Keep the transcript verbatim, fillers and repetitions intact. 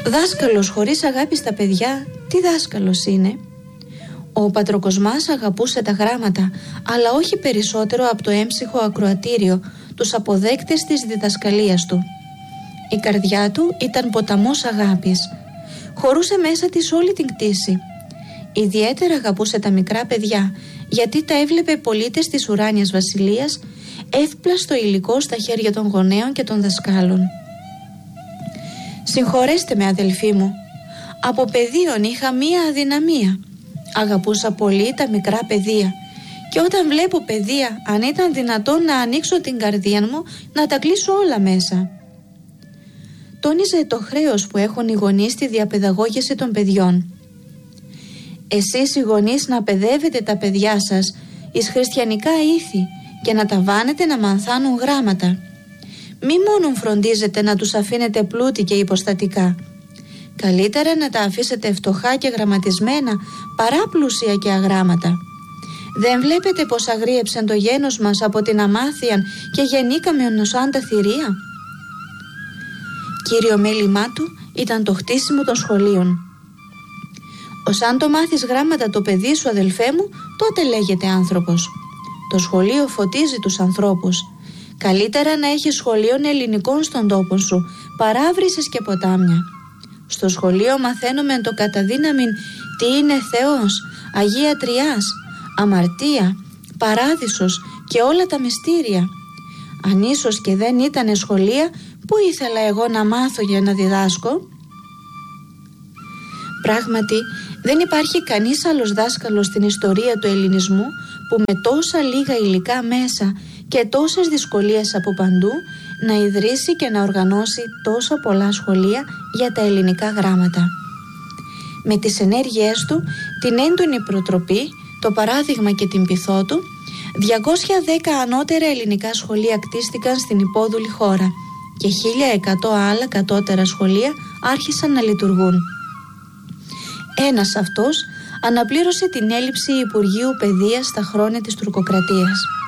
Δάσκαλος χωρίς αγάπη στα παιδιά, τι δάσκαλος είναι? Ο Πατροκοσμάς αγαπούσε τα γράμματα, αλλά όχι περισσότερο από το έμψυχο ακροατήριο, τους αποδέκτες της διδασκαλίας του. Η καρδιά του ήταν ποταμός αγάπης. Χωρούσε μέσα της όλη την κτήση. Ιδιαίτερα αγαπούσε τα μικρά παιδιά, γιατί τα έβλεπε πολίτες της ουράνιας βασιλείας, εύπλαστο υλικό στα χέρια των γονέων και των δασκάλων. «Συγχωρέστε με, αδελφοί μου, από παιδίον είχα μία αδυναμία. Αγαπούσα πολύ τα μικρά παιδεία και όταν βλέπω παιδεία, αν ήταν δυνατόν να ανοίξω την καρδία μου, να τα κλείσω όλα μέσα». Τόνιζε το χρέος που έχουν οι γονείς στη διαπαιδαγώγηση των παιδιών. «Εσείς οι γονείς να παιδεύετε τα παιδιά σας εις χριστιανικά ήθη και να τα βάνετε να μανθάνουν γράμματα. Μη μόνον φροντίζετε να τους αφήνετε πλούτη και υποστατικά. Καλύτερα να τα αφήσετε φτωχά και γραμματισμένα παρά πλούσια και αγράμματα. Δεν βλέπετε πως αγρίεψεν το γένος μας από την αμάθειαν και γεννήκαμε ονοσάν τα θηρία?» Κύριο μέλημά του ήταν το χτίσιμο των σχολείων. «Ως αν το μάθεις γράμματα το παιδί σου, αδελφέ μου, τότε λέγεται άνθρωπος. Το σχολείο φωτίζει τους ανθρώπους. Καλύτερα να έχεις σχολείων ελληνικών στον τόπο σου, παρά βρύσες και ποτάμια. Στο σχολείο μαθαίνουμε το καταδύναμιν τι είναι Θεός, Αγία Τριάς, αμαρτία, παράδεισος και όλα τα μυστήρια. Αν ίσως και δεν ήτανε σχολεία, πού ήθελα εγώ να μάθω για να διδάσκω?» Πράγματι, δεν υπάρχει κανείς άλλος δάσκαλος στην ιστορία του ελληνισμού που με τόσα λίγα υλικά μέσα και τόσες δυσκολίες από παντού να ιδρύσει και να οργανώσει τόσα πολλά σχολεία για τα ελληνικά γράμματα. Με τις ενέργειές του, την έντονη προτροπή, το παράδειγμα και την πειθό του, διακόσια δέκα ανώτερα ελληνικά σχολεία κτίστηκαν στην υπόδουλη χώρα και χίλια εκατό άλλα κατώτερα σχολεία άρχισαν να λειτουργούν. Ένας αυτός αναπλήρωσε την έλλειψη Υπουργείου Παιδείας στα χρόνια της τουρκοκρατίας.